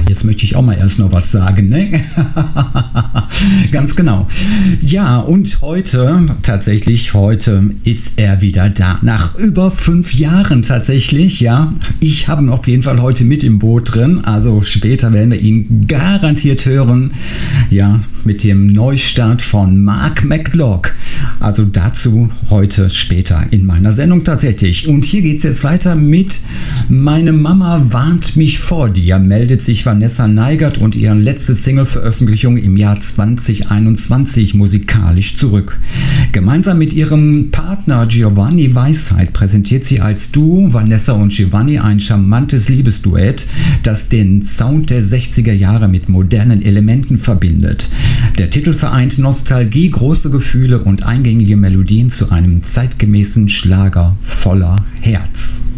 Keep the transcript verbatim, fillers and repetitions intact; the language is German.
jetzt möchte ich auch mal erst noch was sagen, ne? Ganz genau. Ja, und heute, tatsächlich, heute ist er wieder da. Nach über fünf Jahren tatsächlich, ja. Ich habe ihn auf jeden Fall heute mit im Boot drin. Also später werden wir ihn garantiert hören. Ja, mit dem Neustart von Mark McLeod. Also dazu heute später in meiner Sendung tatsächlich. Und hier geht es jetzt weiter mit Meine Mama warnt mich vor dir, meldet sich Vanessa Neigert und ihre letzte Single-Veröffentlichung im Jahr zwanzig einundzwanzig musikalisch zurück. Gemeinsam mit ihrem Partner Giovanni Weisheit präsentiert sie als Duo Vanessa und Giovanni ein charmantes Liebesduett, das den Sound der sechziger Jahre mit modernen Elementen verbindet. Der Titel vereint Nostalgie, große Gefühle und eingängige Melodien zu einem zeitgemäßen Schlager voller Herz.